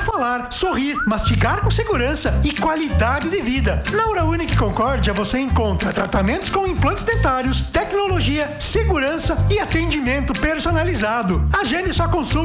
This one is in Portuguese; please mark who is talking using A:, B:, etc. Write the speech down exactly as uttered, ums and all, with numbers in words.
A: falar, sorrir, mastigar com segurança e qualidade de vida. Na Uraunic Concórdia você encontra tratamentos com implantes dentários, tecnologia, segurança e atendimento personalizado. Agende sua consulta